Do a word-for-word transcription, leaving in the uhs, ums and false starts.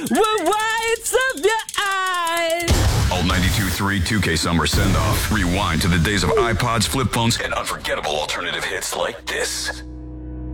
were whites of your eyes. All ninety-two point three two K Summer Send Off. Rewind to the days of iPods, flip phones, and unforgettable alternative hits like this.